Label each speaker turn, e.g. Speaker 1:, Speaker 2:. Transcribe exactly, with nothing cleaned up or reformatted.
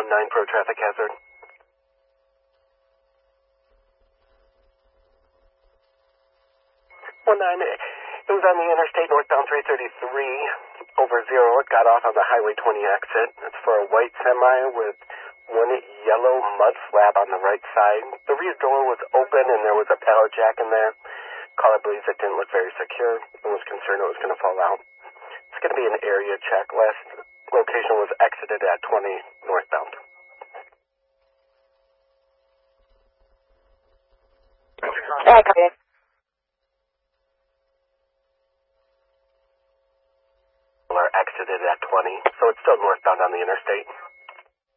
Speaker 1: one nine pro traffic hazard. one nine, it was on the interstate northbound three thirty-three over zero. It got off on the Highway twenty exit. It's for a white semi with one yellow mud flap on the right side. The rear door was open and there was a pallet jack in there. Caller believes it didn't look very secure and was concerned it was going to fall out. It's going to be an area check. Last location was exited at twenty northbound.
Speaker 2: Okay.
Speaker 1: Caller exited at twenty, so it's still northbound on the interstate.